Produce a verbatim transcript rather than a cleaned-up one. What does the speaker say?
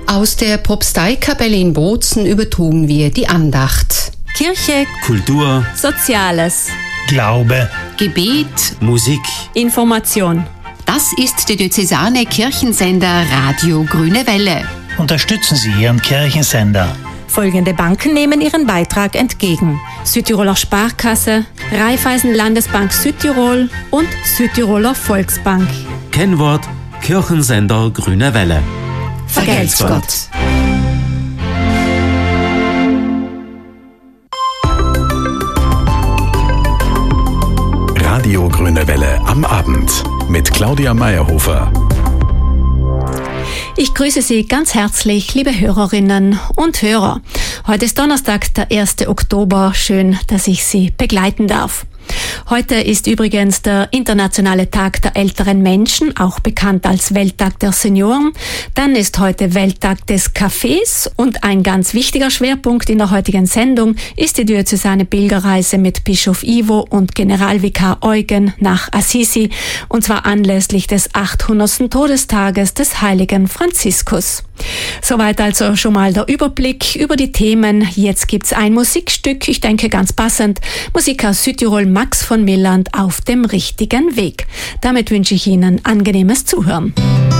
Aus der Propsteikapelle in Bozen übertrugen wir die Andacht. Kirche, Kultur, Soziales, Glaube, Gebet, Musik, Information. Das ist der diözesane Kirchensender Radio Grüne Welle. unterstützen Sie Ihren Kirchensender. Folgende Banken nehmen ihren Beitrag entgegen: Südtiroler Sparkasse, Raiffeisen Landesbank Südtirol und Südtiroler Volksbank. Kennwort Kirchensender Grüne Welle. Vergelt's Gott. Radio Grüne Welle am Abend mit Claudia Meyerhofer. Ich grüße Sie ganz herzlich, liebe Hörerinnen und Hörer. Heute ist Donnerstag, der erste Oktober. Schön, dass ich Sie begleiten darf. Heute ist übrigens der Internationale Tag der älteren Menschen, auch bekannt als Welttag der Senioren. Dann ist heute Welttag des Kaffees und ein ganz wichtiger Schwerpunkt in der heutigen Sendung ist die diözesane Pilgerreise mit Bischof Ivo und Generalvikar Eugen nach Assisi, und zwar anlässlich des achthundertsten Todestages des heiligen Franziskus. Soweit also schon mal der Überblick über die Themen. Jetzt gibt's ein Musikstück, ich denke ganz passend. Musik aus Südtirol, Max von Milland, auf dem richtigen Weg. Damit wünsche ich Ihnen angenehmes Zuhören.